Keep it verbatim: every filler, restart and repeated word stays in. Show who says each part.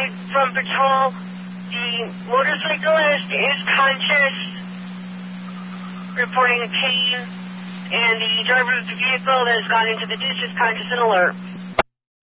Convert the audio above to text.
Speaker 1: from patrol. The motorcyclist is conscious, reporting pain, and the driver of the vehicle that has gone into the ditch is conscious and alert.